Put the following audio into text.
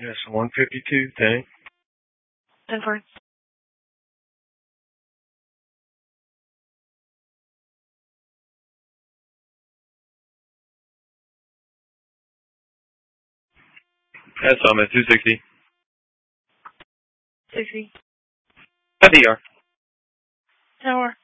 Yes, 152, thanks. 10-4. That's Summit, 260. 60. DR. Tower.